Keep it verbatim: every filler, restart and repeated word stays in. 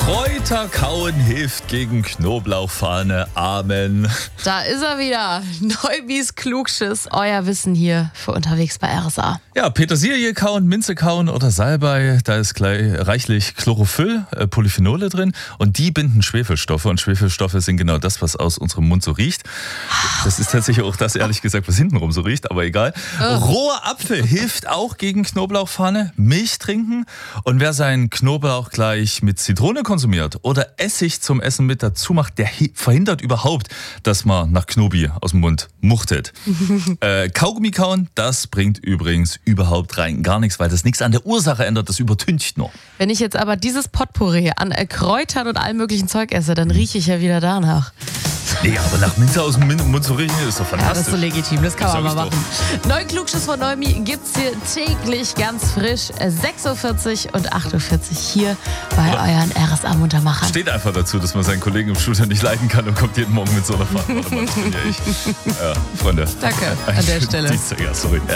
Kräuter kauen hilft gegen Knoblauchfahne. Amen. Da ist er wieder. Neubis Klugschiss. Euer Wissen hier für unterwegs bei R S A. Ja, Petersilie kauen, Minze kauen oder Salbei, da ist gleich reichlich Chlorophyll, äh, Polyphenole drin und die binden Schwefelstoffe und Schwefelstoffe sind genau das, was aus unserem Mund so riecht. Das ist tatsächlich auch das, ehrlich gesagt, was hintenrum so riecht, aber egal. Oh. Roher Apfel hilft auch gegen Knoblauchfahne, Milch trinken und wer seinen Knoblauch gleich mit Zitrone konsumiert oder Essig zum Essen mit dazu macht, der verhindert überhaupt, dass man nach Knobi aus dem Mund muchtet. äh, Kaugummi kauen, das bringt übrigens überhaupt rein gar nichts, weil das nichts an der Ursache ändert, das übertüncht nur. Wenn ich jetzt aber dieses Potpourri an äh, Kräutern und allem möglichen Zeug esse, dann rieche ich ja wieder danach. Nee, aber nach Minze aus dem Mund zu riechen, ist doch fantastisch. Ja, das ist so legitim, das kann man mal Sag machen. Neuen Klugschiss von Neumi gibt's hier täglich ganz frisch, sechs Uhr vierzig und acht Uhr vierzig hier bei Oder euren R S A-Muntermachern. Steht einfach dazu, dass man seinen Kollegen im Studio nicht leiden kann und kommt jeden Morgen mit so einer Fahne. Ja, Freunde. Danke an der Stelle. Ja, sorry.